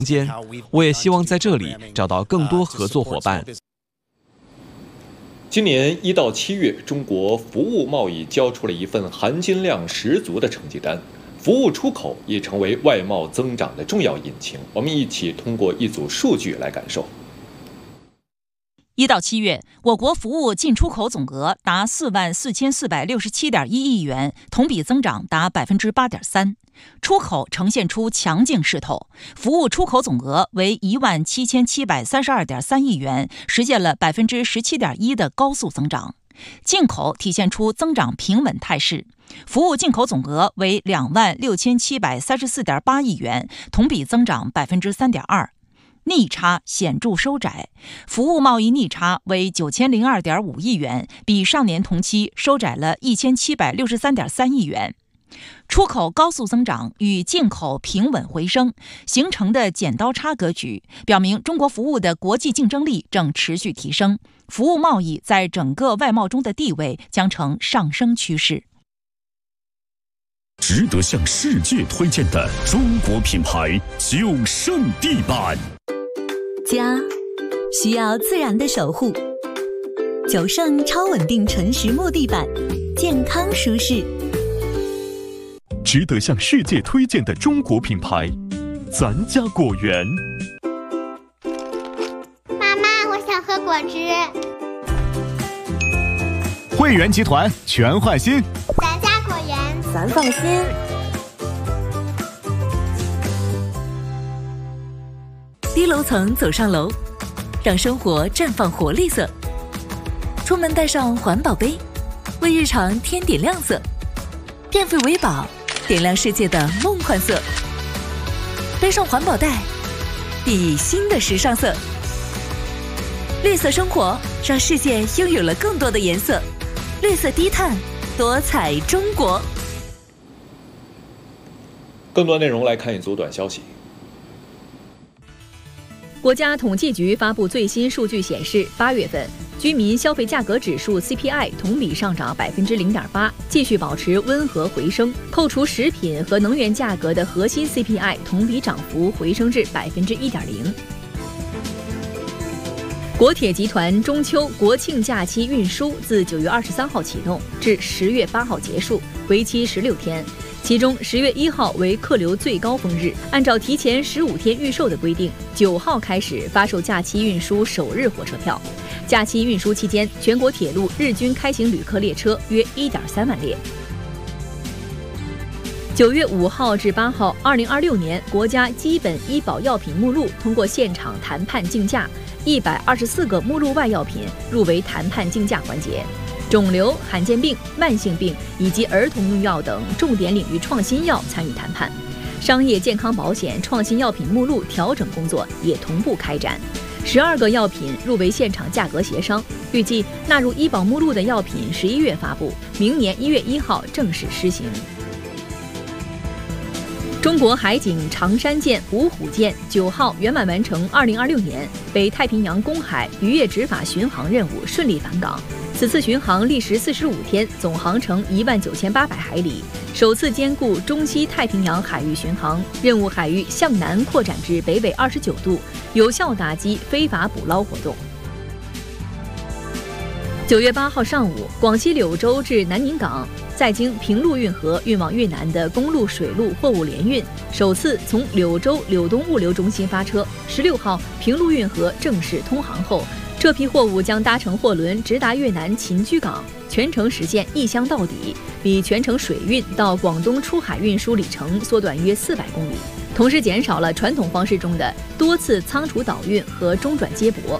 间，我也希望在这里找到更多合作伙伴。 今年1到7月，中国服务贸易交出了一份含金量十足的成绩单，服务出口也成为外贸增长的重要引擎。我们一起通过一组数据来感受。 1到7月，我国服务进出口总额达44467.1亿元，同比增长达8.3%，出口呈现出强劲势头，服务出口总额为17732.3亿元，实现了17.1%的高速增长。进口体现出增长平稳态势，服务进口总额为26734.8亿元，同比增长3.2%。逆差显著收窄，服务贸易逆差为9002.5亿元，比上年同期收窄了1763.3亿元。出口高速增长与进口平稳回升形成的剪刀差格局，表明中国服务的国际竞争力正持续提升，服务贸易在整个外贸中的地位将呈上升趋势。 值得向世界推荐的中国品牌9胜地板。 家需要自然的守护，9胜超稳定纯实木地板，健康舒适。 值得向世界推荐的中国品牌，咱家果园。 妈妈，我想喝果汁。 汇源集团全换新， 咱家果园， 咱放心。低楼层走上楼，让生活绽放活力色。出门带上环保杯，为日常添点亮色。变废为宝，点亮世界的梦幻色。背上环保袋，熠熠新的时尚色。绿色生活，让世界拥有了更多的颜色。绿色低碳，多彩中国。 更多内容来看一组短消息。 国家统计局发布最新数据显示，8月份居民消费价格指数 CPI 同比上涨0.8%，继续保持温和回升。扣除食品和能源价格的核心 CPI 同比涨幅回升至1.0%。国铁集团中秋、国庆假期运输自9月23号启动，至10月8号结束，为期16天。其中10月1号为客流最高峰日，按照提前15天预售的规定，9号开始发售假期运输首日火车票。假期运输期间，全国铁路日均开行旅客列车约1.3万列。9月5号至8号，2026年国家基本医保药品目录通过现场谈判竞价，124个目录外药品入围谈判竞价环节。肿瘤、罕见病、慢性病以及儿童用药等重点领域创新药参与谈判，商业健康保险创新药品目录调整工作也同步开展。12个药品入围现场价格协商，预计纳入医保目录的药品11月发布，明年1月1号正式施行。中国海警长山舰、芜虎舰9号圆满完成2026年北太平洋公海渔业执法巡航任务，顺利返港。此次巡航历时45天，总航程19800海里，首次兼顾中西太平洋海域巡航，任务海域向南扩展至北纬29度，有效打击非法捕捞活动。9月8号上午，广西柳州至南宁港再经平陆运河运往越南的公路水路货物联运首次从柳州柳东物流中心发车。16号，平陆运河正式通航后，这批货物将搭乘货轮直达越南秦居港，全程实现一箱到底，比全程水运到广东出海运输里程缩短约400公里，同时减少了传统方式中的多次仓储导运和中转接驳。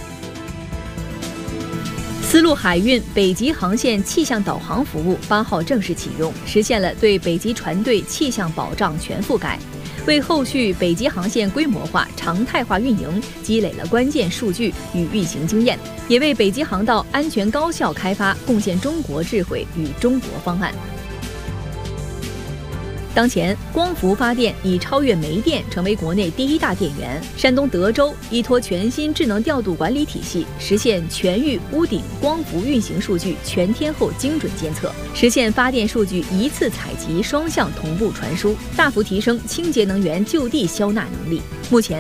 丝路海运北极航线气象导航服务8号正式启用，实现了对北极船队气象保障全覆盖，为后续北极航线规模化、常态化运营积累了关键数据与运行经验，也为北极航道安全高效开发贡献中国智慧与中国方案。 当前，光伏发电已超越煤电，成为国内第一大电源。山东德州依托全新智能调度管理体系，实现全域屋顶光伏运行数据全天候精准监测，实现发电数据一次采集、双向同步传输，大幅提升清洁能源就地消纳能力。目前